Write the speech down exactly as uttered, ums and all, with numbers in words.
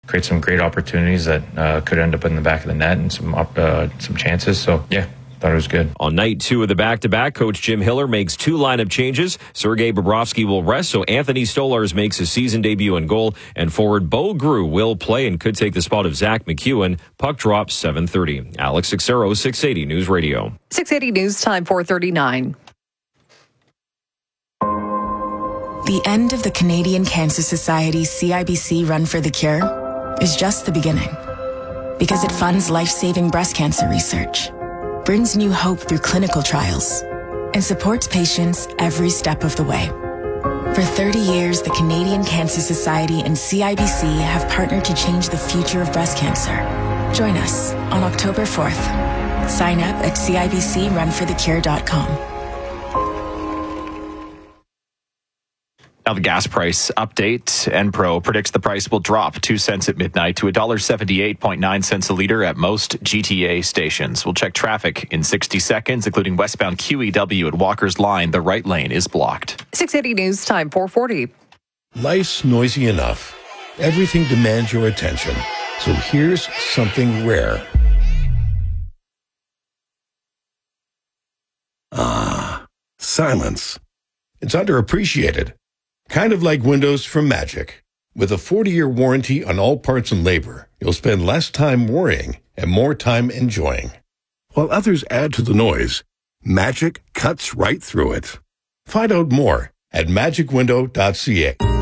create some great opportunities that uh, could end up in the back of the net and some up, uh, some chances. So, yeah. Thought it was good. On night two of the back-to-back, Coach Jim Hiller makes two lineup changes. Sergei Bobrovsky will rest, so Anthony Stolarz makes his season debut in goal, and forward Bo Grew will play and could take the spot of Zach McEwen. Puck drop seven thirty. Alex Sixero, six eighty News Radio. six eighty News Time, four thirty-nine. The end of the Canadian Cancer Society's C I B C Run for the Cure is just the beginning, because it funds life-saving breast cancer research, brings new hope through clinical trials, and supports patients every step of the way. For thirty years, the Canadian Cancer Society and C I B C have partnered to change the future of breast cancer. Join us on October fourth. Sign up at C I B C run for the cure dot com. Now the gas price update. Enpro predicts the price will drop two cents at midnight to one dollar seventy-eight point nine cents a litre at most G T A stations. We'll check traffic in sixty seconds, including westbound Q E W at Walker's Line. The right lane is blocked. six eighty News Time, four forty. Life's noisy enough. Everything demands your attention. So here's something rare. Ah, silence. It's underappreciated. Kind of like windows from Magic. With a forty-year warranty on all parts and labor, you'll spend less time worrying and more time enjoying. While others add to the noise, Magic cuts right through it. Find out more at magic window dot c a.